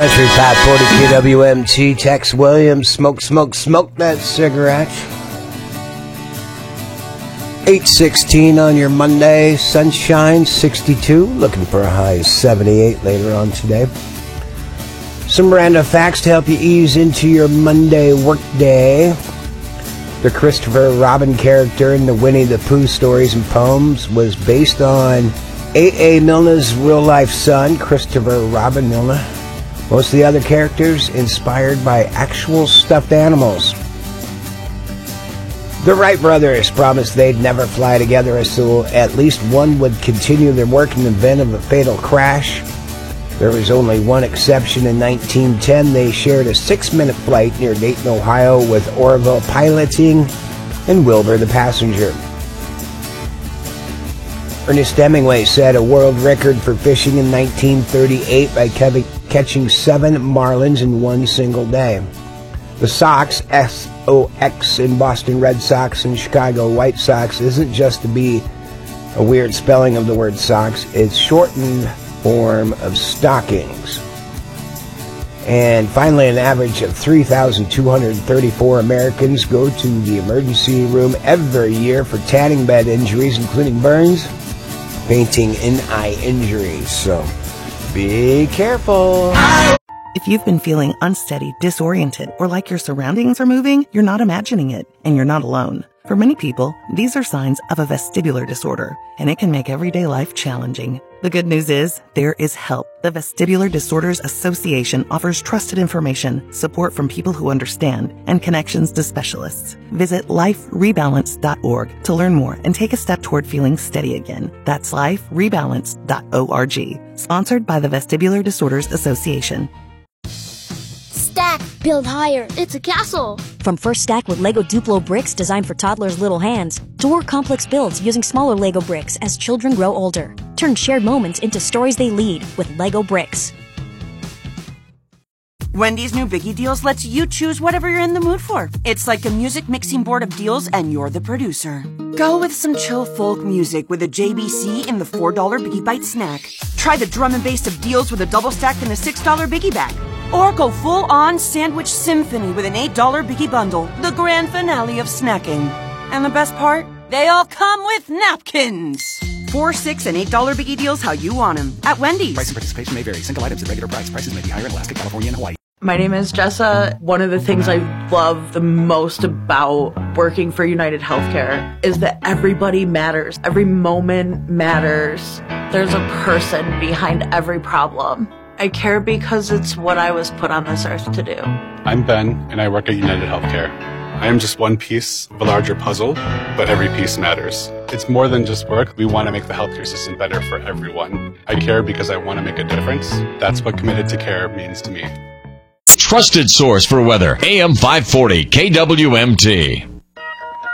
Country 540 KWMT, Tex Williams, smoke, smoke, smoke that cigarette. 8:16 on your Monday, sunshine, 62, looking for a high of 78 later on today. Some random facts to help you ease into your Monday workday. The Christopher Robin character in the Winnie the Pooh stories and poems was based on A.A. Milne's real-life son, Christopher Robin Milne. Most of the other characters inspired by actual stuffed animals. The Wright brothers promised they'd never fly together, so at least one would continue their work in the event of a fatal crash. There was only one exception. In 1910, they shared a 6-minute flight near Dayton, Ohio, with Orville piloting and Wilbur the passenger. Ernest Hemingway set a world record for fishing in 1938 by catching 7 marlins in one single day. The Sox, S-O-X, in Boston Red Sox and Chicago White Sox isn't just to be a weird spelling of the word socks, it's shortened form of stockings. And finally, an average of 3,234 Americans go to the emergency room every year for tanning bed injuries, including burns, fainting, and eye injuries. So be careful. If you've been feeling unsteady, disoriented, or like your surroundings are moving, you're not imagining it, and you're not alone. For many people, these are signs of a vestibular disorder, and it can make everyday life challenging. The good news is, there is help. The Vestibular Disorders Association offers trusted information, support from people who understand, and connections to specialists. Visit liferebalance.org to learn more and take a step toward feeling steady again. That's liferebalance.org. Sponsored by the Vestibular Disorders Association. Stack, build higher. It's a castle. From First Stack with Lego Duplo bricks designed for toddlers' little hands, to more complex builds using smaller Lego bricks as children grow older. Turn shared moments into stories they lead with Lego bricks. Wendy's new Biggie Deals lets you choose whatever you're in the mood for. It's like a music mixing board of deals and you're the producer. Go with some chill folk music with a JBC in the $4 Biggie Bite snack. Try the drum and bass of deals with a double stack in the $6 Biggie Bag. Or go full-on sandwich symphony with an $8 Biggie Bundle, the grand finale of snacking. And the best part? They all come with napkins. $4, $6, and $8 Biggie Deals how you want them at Wendy's. Price and participation may vary. Single items at regular price. Prices may be higher in Alaska, California, and Hawaii. My name is Jessa. One of the things I love the most about working for United Healthcare is that everybody matters. Every moment matters. There's a person behind every problem. I care because it's what I was put on this earth to do. I'm Ben, and I work at United Healthcare. I am just one piece of a larger puzzle, but every piece matters. It's more than just work. We want to make the healthcare system better for everyone. I care because I want to make a difference. That's what committed to care means to me. Trusted source for weather. AM 540 KWMT.